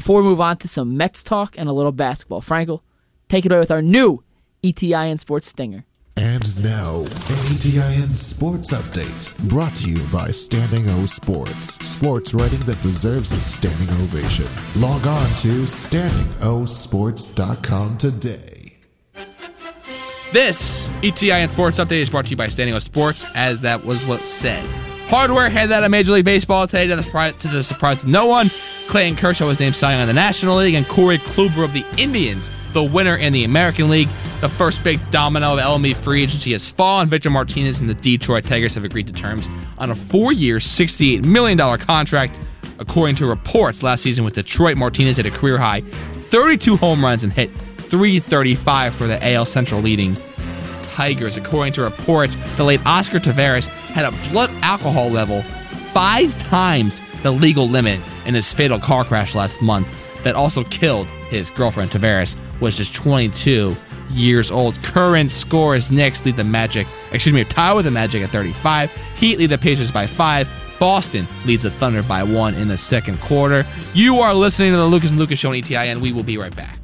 Before we move on to some Mets talk and a little basketball, Frankel, take it away with our new ETIN Sports Stinger. And now, an ETIN Sports Update, brought to you by Standing O Sports. Sports writing that deserves a standing ovation. Log on to standingosports.com today. This ETIN Sports Update is brought to you by Standing O Sports, as that was what said. Hardware headed out of Major League Baseball today to the surprise of no one. Clayton Kershaw was named Cy Young in the National League, and Corey Kluber of the Indians, the winner in the American League. The first big domino of LME free agency has fallen. Victor Martinez and the Detroit Tigers have agreed to terms on a 4-year, $68 million contract. According to reports, last season with Detroit, Martinez hit a career-high 32 home runs and hit .335 for the AL Central leading Tigers. According to reports, the late Oscar Taveras had a blood alcohol level 5 times the legal limit in his fatal car crash last month that also killed his girlfriend. Taveras was just 22 years old. Current score is Knicks lead the Magic, tie with the Magic at 35. Heat lead the Pacers by 5. Boston leads the Thunder by 1 in the second quarter. You are listening to the Lucas and Lucas Show on ETIN. We will be right back.